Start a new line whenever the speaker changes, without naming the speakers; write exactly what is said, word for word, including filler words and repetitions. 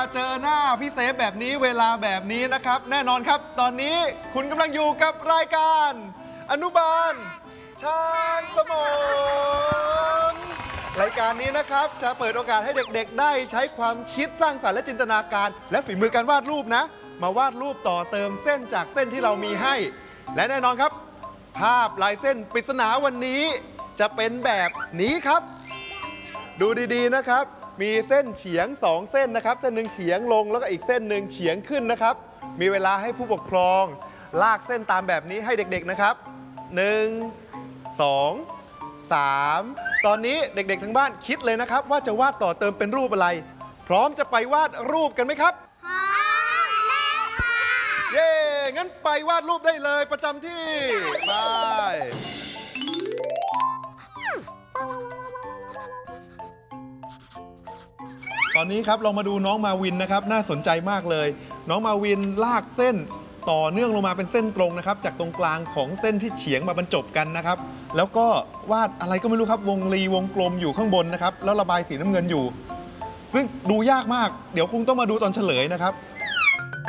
เจอหน้าพี่เซฟแบบนี้เวลาแบบนี้นะครับแน่นอนครับตอนนี้คุณกำลังอยู่กับรายการอนุบาลชาญสมองรายการนี้นะครับจะเปิดโอกาสให้เด็กๆได้ใช้ความคิดสร้างสรรค์และจินตนาการและฝีมือการวาดรูปนะมาวาดรูปต่อเติมเส้นจากเส้นที่เรามีให้และแน่นอนครับภาพลายเส้นปริศนาวันนี้จะเป็นแบบนี้ครับดูดีๆนะครับมีเส้นเฉียงสองเส้นนะครับเส้นหนึ่งเฉียงลงแล้วก็อีกเส้นหนึ่งเฉียงขึ้นนะครับมีเวลาให้ผู้ปกครองลากเส้นตามแบบนี้ให้เด็กๆนะครับหนึ่ง สอง สามตอนนี้เด็กๆทั้งบ้านคิดเลยนะครับว่าจะวาดต่อเติมเป็นรูปอะไรพร้อมจะไปวาดรูปกันไหมครับพร้อมแล้วค่ะเย้งั้นไปวาดรูปได้เลยประจำที่ไปตอนนี้ครับเรามาดูน้องมาวินนะครับน่าสนใจมากเลยน้องมาวินลากเส้นต่อเนื่องลงมาเป็นเส้นตรงนะครับจากตรงกลางของเส้นที่เฉียงมาบรรจบกันนะครับแล้วก็วาดอะไรก็ไม่รู้ครับวงรีวงกลมอยู่ข้างบนนะครับแล้วระบายสีน้ำเงินอยู่ซึ่งดูยากมากเดี๋ยวคงต้องมาดูตอนเฉลยนะครับ